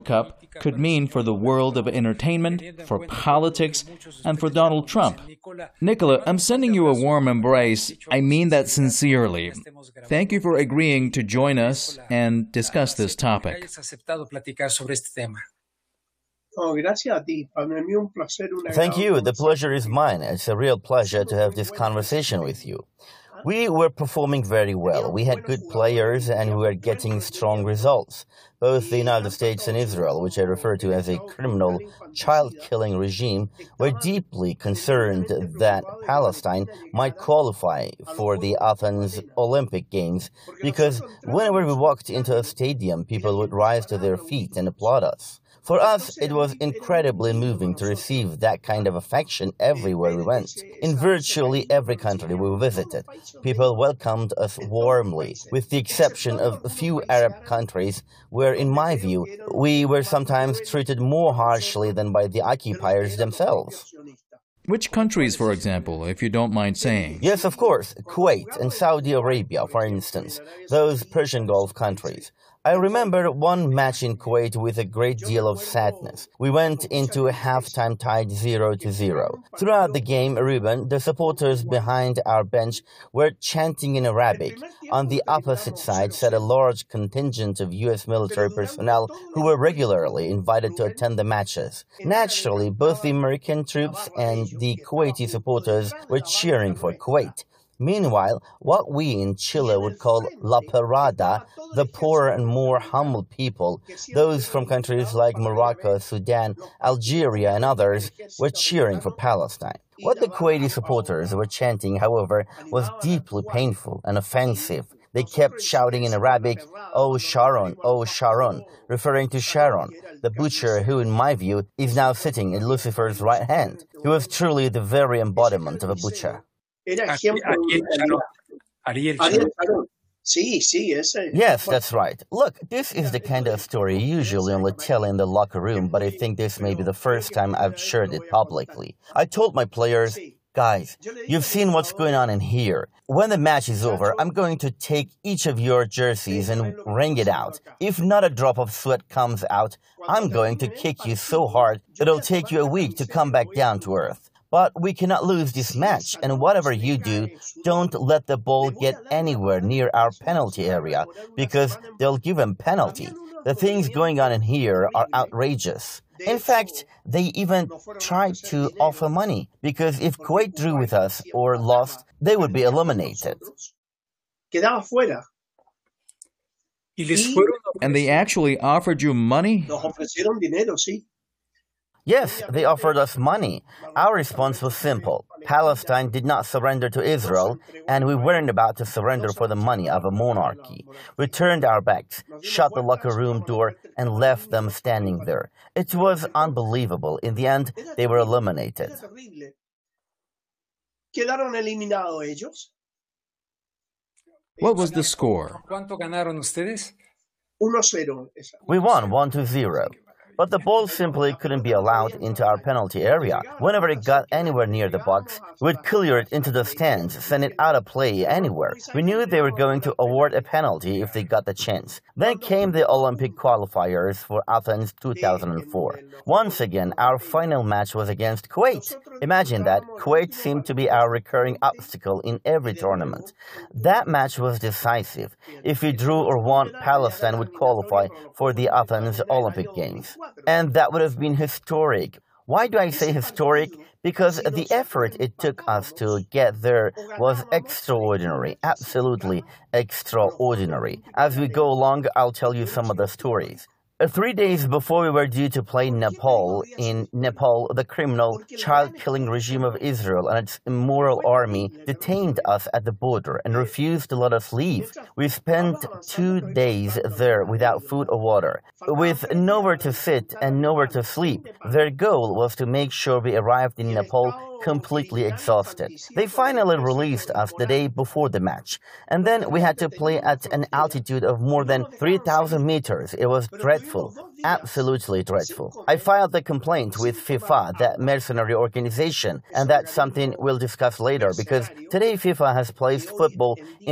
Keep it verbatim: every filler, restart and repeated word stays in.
Cup could mean for the world of entertainment, for politics, and for Donald Trump. Nicola, I'm sending you a warm embrace. I mean that sincerely. Thank you for agreeing to join us and discuss this topic. Thank you. The pleasure is mine. It's a real pleasure to have this conversation with you. We were performing very well. We had good players and we were getting strong results. Both the United States and Israel, which I refer to as a criminal child-killing regime, were deeply concerned that Palestine might qualify for the Athens Olympic Games because whenever we walked into a stadium, people would rise to their feet and applaud us. For us, it was incredibly moving to receive that kind of affection everywhere we went. In virtually every country we visited, people welcomed us warmly, with the exception of a few Arab countries where, in my view, we were sometimes treated more harshly than by the occupiers themselves. Which countries, for example, if you don't mind saying? Yes, of course. Kuwait and Saudi Arabia, for instance, those Persian Gulf countries. I remember one match in Kuwait with a great deal of sadness. We went into a halftime tied zero to zero. Throughout the game, Ruben, the supporters behind our bench were chanting in Arabic. On the opposite side sat a large contingent of U S military personnel who were regularly invited to attend the matches. Naturally, both the American troops and the Kuwaiti supporters were cheering for Kuwait. Meanwhile, what we in Chile would call La Parada, the poorer and more humble people, those from countries like Morocco, Sudan, Algeria, and others, were cheering for Palestine. What the Kuwaiti supporters were chanting, however, was deeply painful and offensive. They kept shouting in Arabic, "Oh Sharon, oh Sharon," referring to Sharon, the butcher who, in my view, is now sitting at Lucifer's right hand. He was truly the very embodiment of a butcher. Yes, that's right. Look, this is the kind of story you usually only tell in the locker room, but I think this may be the first time I've shared it publicly. I told my players, guys, you've seen what's going on in here. When the match is over, I'm going to take each of your jerseys and wring it out. If not a drop of sweat comes out, I'm going to kick you so hard that it'll take you a week to come back down to earth. But we cannot lose this match, and whatever you do, don't let the ball get anywhere near our penalty area, because they'll give him penalty. The things going on in here are outrageous. In fact, they even tried to offer money, because if Kuwait drew with us or lost, they would be eliminated. And they actually offered you money? Yes, they offered us money. Our response was simple. Palestine did not surrender to Israel, and we weren't about to surrender for the money of a monarchy. We turned our backs, shut the locker room door, and left them standing there. It was unbelievable. In the end, they were eliminated. What was the score? We won one to zero. But the ball simply couldn't be allowed into our penalty area. Whenever it got anywhere near the box, we'd clear it into the stands, send it out of play anywhere. We knew they were going to award a penalty if they got the chance. Then came the Olympic qualifiers for Athens two thousand four. Once again, our final match was against Kuwait. Imagine that. Kuwait seemed to be our recurring obstacle in every tournament. That match was decisive. If we drew or won, Palestine would qualify for the Athens Olympic Games. And that would have been historic. Why do I say historic? Because the effort it took us to get there was extraordinary, absolutely extraordinary. As we go along, I'll tell you some of the stories. Three days before we were due to play Nepal, in Nepal, the criminal child-killing regime of Israel and its immoral army detained us at the border and refused to let us leave. We spent two days there without food or water, with nowhere to sit and nowhere to sleep. Their goal was to make sure we arrived in Nepal completely exhausted. They finally released us the day before the match, and then we had to play at an altitude of more than three thousand meters. It was dreadful, absolutely dreadful. I filed a complaint with FIFA, that mercenary organization, and that's something we'll discuss later, because today FIFA has placed football in